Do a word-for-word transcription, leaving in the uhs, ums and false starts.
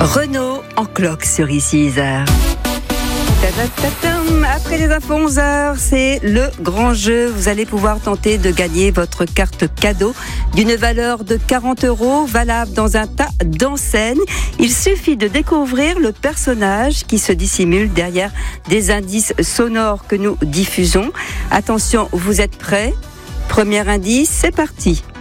Renault en cloque sur ici Isère. Après les infos onze heures, c'est le grand jeu. Vous allez pouvoir tenter de gagner votre carte cadeau d'une valeur de quarante euros, valable dans un tas d'enseignes. Il suffit de découvrir le personnage qui se dissimule derrière des indices sonores que nous diffusons. Attention, vous êtes prêts ? Premier indice, c'est parti.